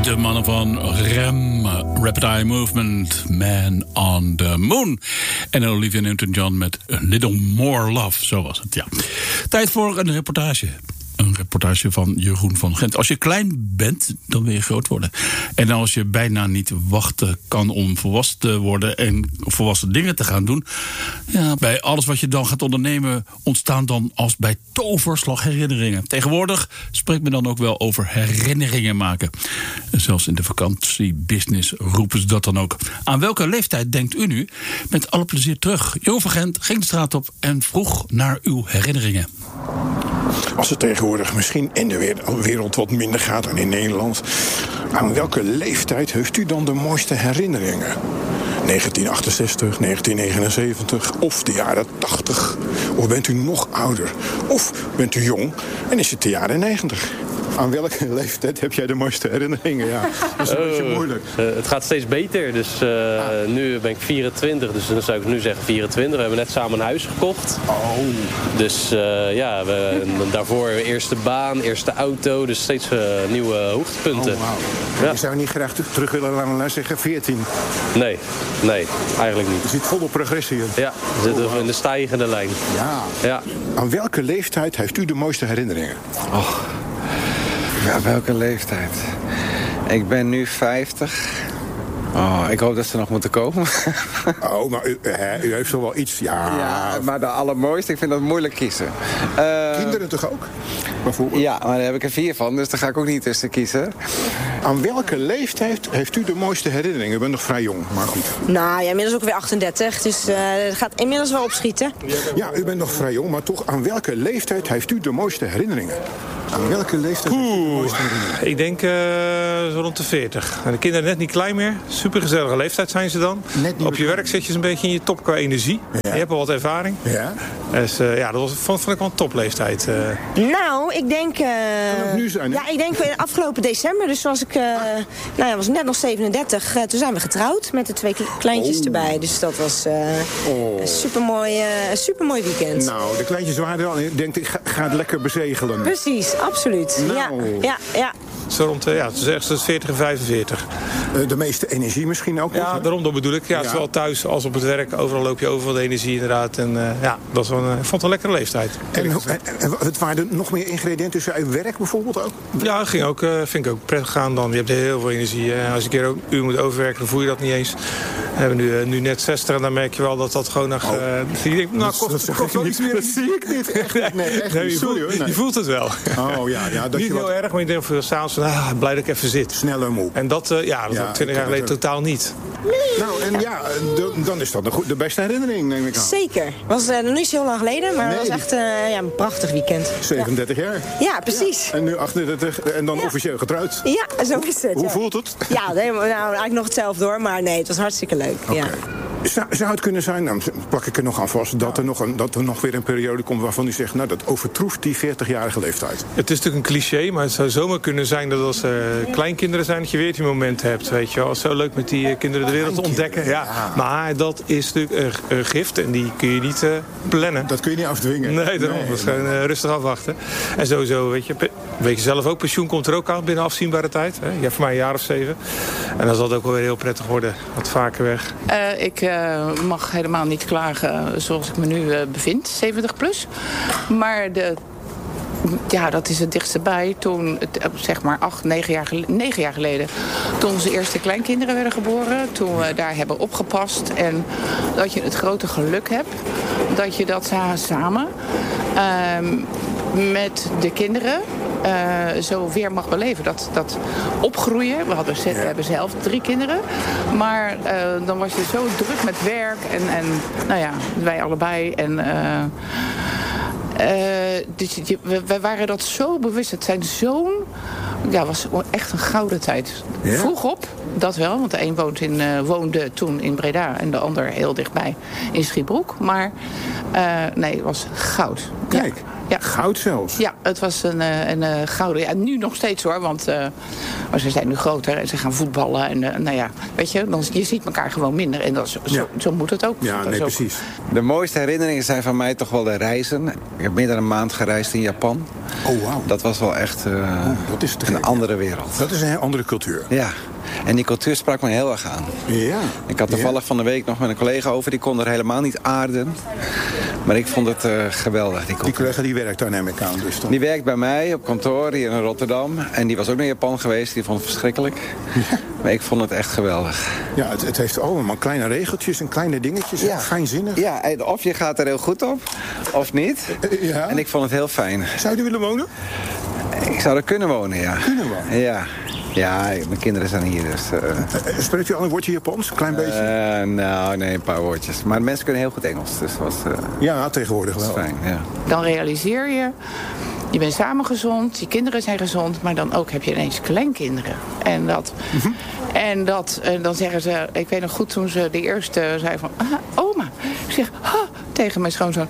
De mannen van REM, Rapid Eye Movement, Man on the Moon. En Olivia Newton-John met A Little More Love, zo was het, ja. Tijd voor een reportage. Een reportage van Jeroen van Gent. Als je klein bent, dan wil je groot worden. En als je bijna niet wachten kan om volwassen te worden en volwassen dingen te gaan doen, ja, bij alles wat je dan gaat ondernemen ontstaan dan als bij toverslag herinneringen. Tegenwoordig spreekt men dan ook wel over herinneringen maken. En zelfs in de vakantiebusiness roepen ze dat dan ook. Aan welke leeftijd denkt u nu? Met alle plezier terug. Jeroen van Gent ging de straat op en vroeg naar uw herinneringen. Als het tegenwoordig misschien in de wereld wat minder gaat dan in Nederland, aan welke leeftijd heeft u dan de mooiste herinneringen? 1968, 1979 of de jaren 80? Of bent u nog ouder? Of bent u jong en is het de jaren 90? Aan welke leeftijd heb jij de mooiste herinneringen? Ja, dat is een beetje moeilijk. Het gaat steeds beter. Dus nu ben ik 24. Dus dan zou ik nu zeggen 24. We hebben net samen een huis gekocht. Oh. Dus daarvoor eerste baan, eerste auto. Dus steeds nieuwe hoogtepunten. Oh, wow. Ja. Je zou niet graag terug willen laten zeggen 14? Nee, eigenlijk niet. Je zit volop progressie in. Ja, we zitten in de stijgende lijn. Ja. Aan welke leeftijd heeft u de mooiste herinneringen? Ja, welke leeftijd? Ik ben nu 50. Oh, ik hoop dat ze nog moeten komen. Oh, maar u heeft zo wel iets. Ja, maar de allermooiste, ik vind dat moeilijk kiezen. Kinderen toch ook? Bijvoorbeeld? Ja, maar daar heb ik er 4 van, dus daar ga ik ook niet tussen kiezen. Aan welke leeftijd heeft u de mooiste herinneringen? U bent nog vrij jong, maar goed. Nou ja, inmiddels ook weer 38, dus het gaat inmiddels wel opschieten. Ja, u bent nog vrij jong, maar toch, aan welke leeftijd heeft u de mooiste herinneringen? Aan welke leeftijd heeft u de mooiste herinneringen? Ik denk zo rond de 40. En de kinderen net niet klein meer. Supergezellige leeftijd zijn ze dan. Op je werk zit je een beetje in je top qua energie. Ja. Je hebt al wat ervaring. Ja. Dus dat vond ik wel een topleeftijd. Nou, ik denk... Kan het nu zijn, hè? Ja, ik denk afgelopen december. Dus was ik was net nog 37. Toen zijn we getrouwd met de 2 kleintjes erbij. Dus dat was een supermooi weekend. Nou, de kleintjes waren er al. Ik denk, ik ga het lekker bezegelen. Precies, absoluut. Nou. Ja. Zo rond tussen 40 en 45. De meeste energie misschien ook? Ja, daarom dat bedoel ik. Ja, zowel thuis als op het werk. Overal loop je over van de energie inderdaad. En dat is wel ik vond het een lekkere leeftijd. En het waren er nog meer ingrediënten tussen uw werk bijvoorbeeld ook? Ja, vind ik ook prettig gaan dan. Je hebt heel veel energie. Als je een keer ook een uur moet overwerken, dan voel je dat niet eens. We hebben nu net 60 en dan merk je wel dat gewoon nog... je denkt, nou, kost wel iets meer. Dat zie ik niet. Echt, sorry hoor. Je voelt het wel. Oh ja. Dat niet heel erg, maar je denkt voor s'avonds blij dat ik even zit. Sneller moe. En dat 20 jaar geleden totaal niet. Nou, en dan is dat de beste herinnering, neem ik aan. Zeker. Het was nog niet zo heel lang geleden, maar het was echt een prachtig weekend. 37 jaar. Ja, precies. Ja. En nu 38 en dan officieel getrouwd. Ja, zo is het. Hoe voelt het? Ja, eigenlijk nog hetzelfde hoor, maar nee, het was hartstikke leuk. Okay. Ja. Zou het kunnen zijn, dan plak ik er nog aan vast, dat er nog weer een periode komt waarvan u zegt, nou, dat overtroeft die 40-jarige leeftijd? Het is natuurlijk een cliché, maar het zou zomaar kunnen zijn dat als kleinkinderen zijn, dat je weer die moment hebt, weet je wel. Het is zo leuk met die kinderen de wereld te ontdekken. Ja. Maar dat is natuurlijk een gift en die kun je niet plannen. Dat kun je niet afdwingen. Nee, daarom. Dat is gewoon rustig afwachten. En sowieso, weet je zelf ook, pensioen komt er ook aan binnen afzienbare tijd. Hè? Je hebt voor mij een jaar of 7. En dan zal het ook wel weer heel prettig worden. Wat vaker weg. Ik mag helemaal niet klagen zoals ik me nu bevind, 70 plus. Maar dat is het dichtst bij. Toen, zeg maar 9 jaar geleden, toen onze eerste kleinkinderen werden geboren. Toen we daar hebben opgepast. En dat je het grote geluk hebt dat je dat samen met de kinderen zo weer mag beleven. Dat opgroeien. We hebben zelf 3 kinderen. Maar dan was je zo druk met werk. En wij allebei. En dus we waren dat zo bewust. Het zijn was echt een gouden tijd. Ja? Vroeg op, dat wel. Want de een woonde toen in Breda en de ander heel dichtbij in Schiebroek. Maar het was goud. Kijk, Ja. goud zelfs. Ja, het was een gouden. Ja, nu nog steeds hoor, want maar ze zijn nu groter en ze gaan voetballen. En nou ja, weet je, je ziet elkaar gewoon minder. En dat is, zo moet het ook. Ja, nee, precies. De mooiste herinneringen zijn van mij toch wel de reizen. Ik heb meer dan een maand gereisd in Japan. Oh, wauw. Dat was wel echt dat is een andere wereld. Dat is een andere cultuur. Ja, en die cultuur sprak me heel erg aan. Ja. Ik had toevallig van de week nog met een collega over. Die kon er helemaal niet aarden. Maar ik vond het geweldig. Die collega die werkt daar, neem ik aan. Dus dan. Die werkt bij mij op kantoor hier in Rotterdam. En die was ook naar Japan geweest. Die vond het verschrikkelijk. Ja. Maar ik vond het echt geweldig. Ja, het heeft allemaal kleine regeltjes en kleine dingetjes. Ja. Fijnzinnig. Ja, of je gaat er heel goed op, of niet. Ja. En ik vond het heel fijn. Zou je er willen wonen? Ik zou er kunnen wonen, ja. Kunnen wonen? Ja. Ja, mijn kinderen zijn hier, dus... Spreekt u al een woordje Japans? Een klein beetje? Nou, nee, een paar woordjes. Maar mensen kunnen heel goed Engels, dus was... ja, tegenwoordig wel. Fijn, ja. Dan realiseer je bent samen gezond, je kinderen zijn gezond... maar dan ook heb je ineens kleinkinderen. En dan zeggen ze... Ik weet nog goed toen ze de eerste zei van... oma. Ik zeg, tegen mijn schoonzoon...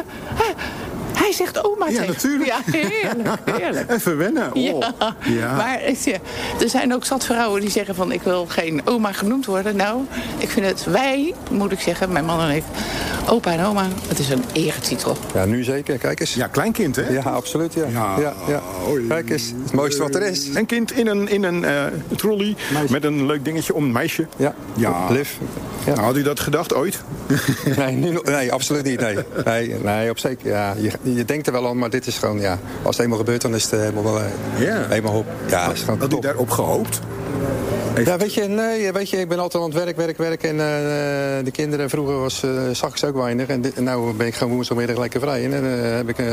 Hij zegt oma tegen. Ja, natuurlijk. Ja, heerlijk. Even wennen. Oh. Ja. Maar er zijn ook zat vrouwen die zeggen van... ik wil geen oma genoemd worden. Nou, ik vind het moet ik zeggen, mijn man heeft opa en oma. Het is een eretitel. Ja, nu zeker. Kijk eens. Ja, kleinkind, hè? Ja, absoluut, ja. Ja. Kijk eens, het mooiste wat er is. Een kind in een trolley met een leuk dingetje om een meisje. Ja. Liv. Ja. Nou, had u dat gedacht ooit? Nee, absoluut niet. Nee, op zeker. Ja, je denkt er wel aan, maar dit is gewoon, ja. Als het eenmaal gebeurt, dan is het helemaal op. Ja, dat is gewoon had u daarop gehoopt? Ja, weet je, ik ben altijd aan het werk. En de kinderen vroeger zag ik ze ook weinig. En nu ben ik gewoon woensdagmiddag lekker vrij. En dan heb ik,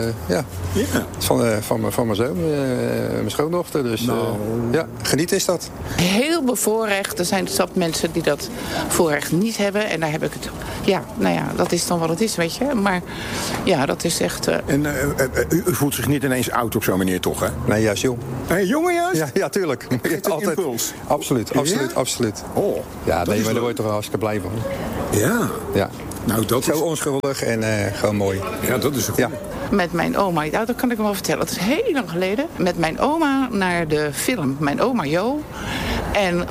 van mijn zoon, mijn schoondochter. Dus ja, genieten is dat. Heel bevoorrecht. Er zijn zat mensen die dat voorrecht niet hebben. En daar heb ik het... Ja, nou ja, dat is dan wat het is, weet je. Maar ja, dat is echt... En u voelt zich niet ineens oud op zo'n manier, toch, hè? Nee, juist jong. Jongen juist? Ja, tuurlijk. Geeft het altijd impuls? Absoluut. Oh, ja, nee, maar daar word je toch wel hartstikke blij van. Ja. Nou, dat zo onschuldig en gewoon mooi. Ja, dat is een goeie. Met mijn oma, ja, dat kan ik wel vertellen. Het is heel lang geleden. Met mijn oma naar de film. Mijn oma Jo. En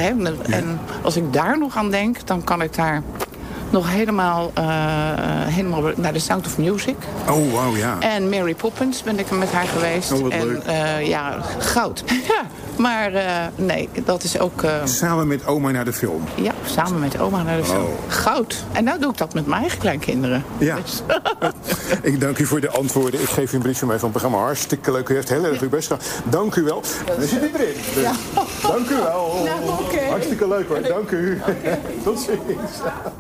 als ik daar nog aan denk, dan kan ik daar... nog helemaal naar The Sound of Music. Oh, wauw, ja. En Mary Poppins ben ik met haar geweest. Oh, wat leuk. Ja, goud. Ja, maar nee, dat is ook... Samen met oma naar de film? Ja, samen met oma naar de film. Oh. Goud. En nou doe ik dat met mijn eigen kleinkinderen. Ja. Dus. Ik dank u voor de antwoorden. Ik geef u een briefje mee van het programma. Hartstikke leuk. U heeft heel erg uw best gedaan. Dank u wel. We zitten erin. Dus. Ja. Dank u wel. Nou, okay. Hartstikke leuk hoor. Dank u. Okay. Tot ziens.